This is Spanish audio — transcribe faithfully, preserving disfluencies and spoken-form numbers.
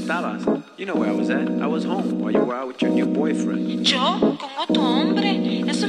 estabas. You know where I was at. I was home while you were out with your new boyfriend. ¿Yo? ¿Con otro hombre? Eso